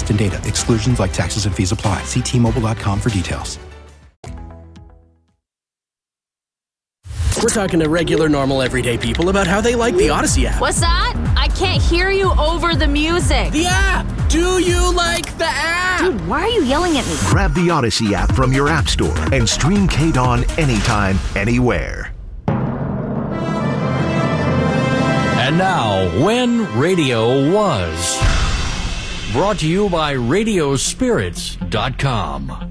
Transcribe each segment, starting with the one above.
costs and data. Exclusions like taxes and fees apply. See T-Mobile.com for details. We're talking to regular, normal, everyday people about how they like the Odyssey app. What's that? I can't hear you over the music. The app! Do you like the app? Dude, why are you yelling at me? Grab the Odyssey app from your app store and stream KDON anytime, anywhere. And now, When Radio Was. Brought to you by Radiospirits.com.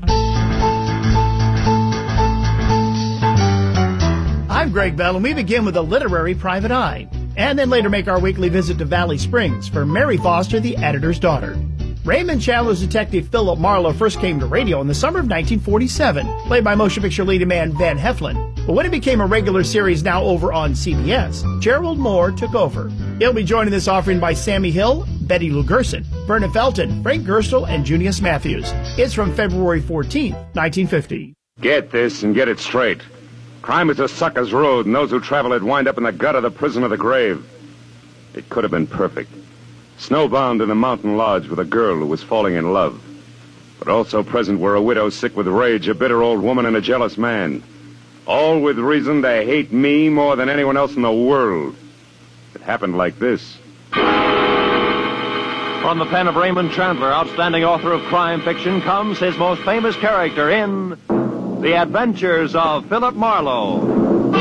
I'm Greg Bell, and we begin with a literary private eye, and then later make our weekly visit to Valley Springs for Mary Foster, the editor's daughter. Raymond Chandler's detective Philip Marlowe first came to radio in the summer of 1947, played by motion picture leading man Van Heflin. But when it became a regular series now over on CBS, Gerald Moore took over. He'll be joined in this offering by Sammy Hill, Betty Lou Gerson, Vernon Felton, Frank Gerstle, and Junius Matthews. It's from February 14th, 1950. Get this and get it straight. Crime is a sucker's road, and those who travel it wind up in the gut of the prison of the grave. It could have been perfect. Snowbound in a mountain lodge with a girl who was falling in love. But also present were a widow sick with rage, a bitter old woman, and a jealous man. All with reason to hate me more than anyone else in the world. It happened like this. From the pen of Raymond Chandler, outstanding author of crime fiction, comes his most famous character in The Adventures of Philip Marlowe.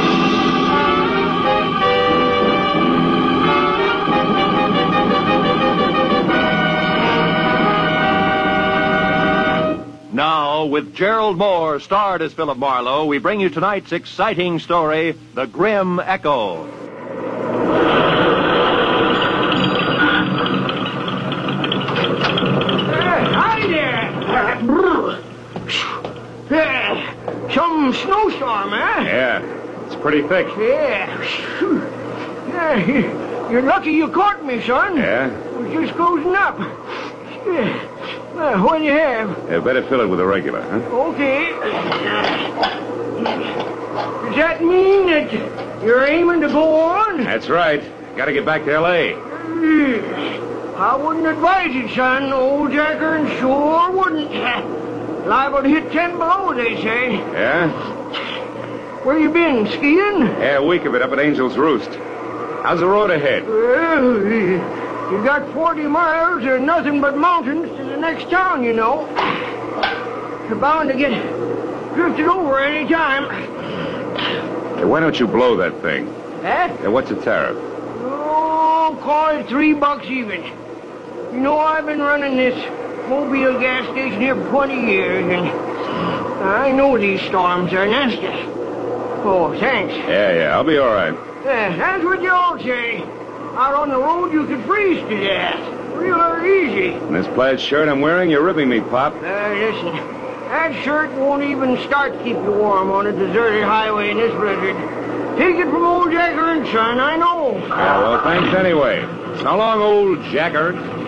Now, with Gerald Moore, starred as Philip Marlowe, we bring you tonight's exciting story, The Grim Echo. Hi there! Some snowstorm, eh? Yeah, it's pretty thick. Yeah. You're lucky you caught me, son. Yeah? I was just closing up. What do you have? Better fill it with a regular, huh? Okay. Does that mean that you're aiming to go on? That's right. Gotta get back to L.A. I wouldn't advise it, son. Old Jacker and sure wouldn't. Liable to hit 10 below, they say. Yeah? Where you been, skiing? Yeah, a week of it up at Angel's Roost. How's the road ahead? Well, you got 40 miles of nothing but mountains to the next town, you know. You're bound to get drifted over any time. Hey, why don't you blow that thing? Huh? Yeah, what's the tariff? Oh, call it $3 even. You know, I've been running this Mobile gas station here for 20 years, and I know these storms are nasty. Oh, thanks. Yeah, I'll be all right. That's what you all say. Out on the road, you could freeze to death. Real easy. And this plaid shirt I'm wearing, you're ripping me, Pop. Listen, that shirt won't even start to keep you warm on a deserted highway in this blizzard. Take it from old Jacker and Son, I know. Yeah, well, thanks anyway. So long, old Jacker.